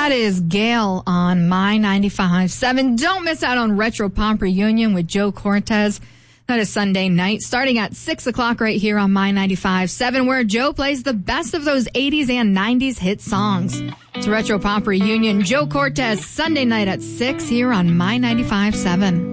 That is Gail on My 95.7. Don't miss out on Retro Pop Reunion with Joe Cortez. That is Sunday night, starting at 6 o'clock right here on My 95.7, where Joe plays the best of those 80s and 90s hit songs. It's Retro Pop Reunion, Joe Cortez, Sunday night at 6 here on My 95.7.